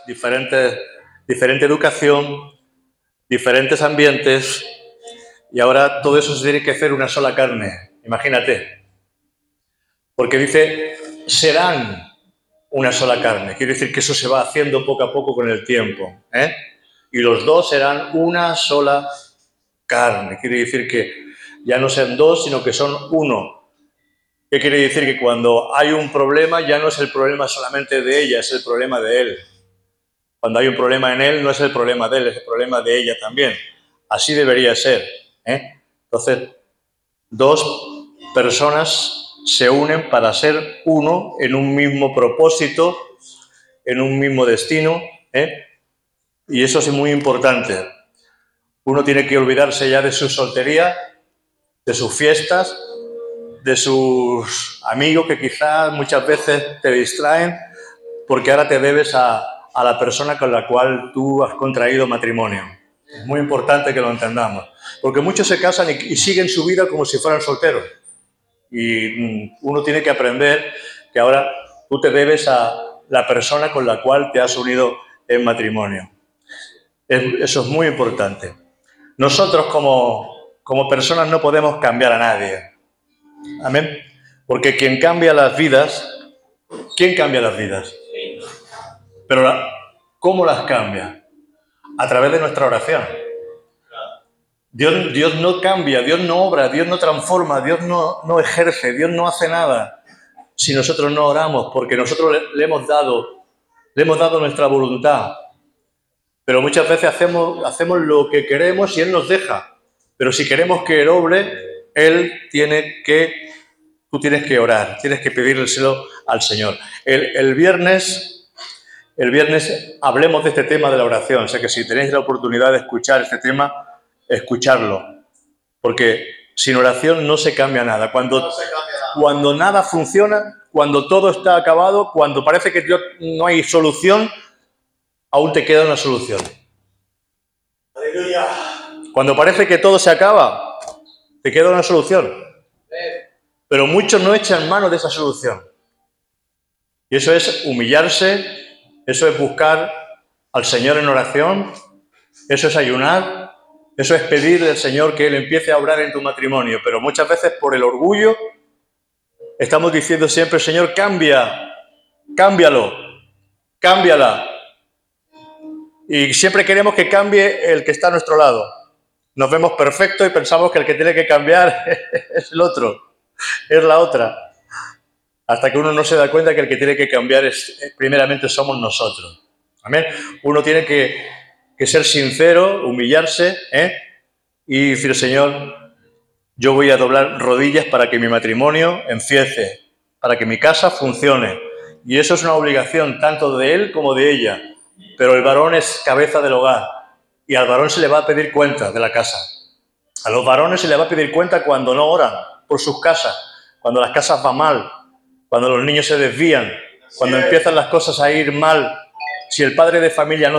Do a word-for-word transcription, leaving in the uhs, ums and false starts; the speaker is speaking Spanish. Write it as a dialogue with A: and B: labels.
A: diferentes, diferente educación, diferentes ambientes, y ahora todo eso se tiene que hacer una sola carne. Imagínate. Porque dice, serán una sola carne. Quiere decir que eso se va haciendo poco a poco con el tiempo, ¿eh? Y los dos serán una sola carne. Quiere decir que ya no sean dos, sino que son uno. ¿Qué quiere decir? Que cuando hay un problema ya no es el problema solamente de ella, es el problema de él. Cuando hay un problema en él no es el problema de él, es el problema de ella también. Así debería ser, ¿eh? Entonces, dos personas se unen para ser uno en un mismo propósito, en un mismo destino, ¿eh? Y eso es muy importante. Uno tiene que olvidarse ya de su soltería, de sus fiestas, de sus amigos que quizás muchas veces te distraen, porque ahora te debes a, a la persona con la cual tú has contraído matrimonio. Es muy importante que lo entendamos, porque muchos se casan y, y siguen su vida como si fueran solteros. Y mm, uno tiene que aprender que ahora tú te debes a la persona con la cual te has unido en matrimonio. Es, eso es muy importante. Nosotros como, como personas no podemos cambiar a nadie. Amén. Porque quien cambia las vidas, ¿quién cambia las vidas? Pero la, ¿cómo las cambia? A través de nuestra oración. Dios, Dios no cambia, Dios no obra, Dios no transforma, Dios no, no ejerce, Dios no hace nada si nosotros no oramos, porque nosotros le, le hemos dado, le hemos dado nuestra voluntad. Pero muchas veces hacemos, hacemos lo que queremos y Él nos deja. Pero si queremos que Él obre, Él tiene que, tú tienes que orar, tienes que pedírselo al Señor. El, el viernes, el viernes hablemos de este tema de la oración. O sea que si tenéis la oportunidad de escuchar este tema, escucharlo. Porque sin oración no se cambia nada. Cuando, no se cambia nada. Cuando nada funciona, cuando todo está acabado, cuando parece que no hay solución, aún te queda una solución. Aleluya. Cuando parece que todo se acaba, te queda una solución. Pero muchos no echan mano de esa solución. Y eso es humillarse, eso es buscar al Señor en oración, eso es ayunar, eso es pedirle al Señor que Él empiece a obrar en tu matrimonio. Pero muchas veces por el orgullo estamos diciendo siempre, Señor, cambia, cámbialo, cámbiala. Y siempre queremos que cambie el que está a nuestro lado. Nos vemos perfectos y pensamos que el que tiene que cambiar es el otro, es la otra. Hasta que uno no se da cuenta que el que tiene que cambiar es, primeramente somos nosotros. Amén. Uno tiene que, que ser sincero, humillarse, ¿eh? Y decir, Señor, yo voy a doblar rodillas para que mi matrimonio empiece, para que mi casa funcione. Y eso es una obligación tanto de él como de ella. Pero el varón es cabeza del hogar y al varón se le va a pedir cuenta de la casa. A los varones se le va a pedir cuenta cuando no oran por sus casas, cuando las casas van mal, cuando los niños se desvían, cuando empiezan las cosas a ir mal. Si el padre de familia no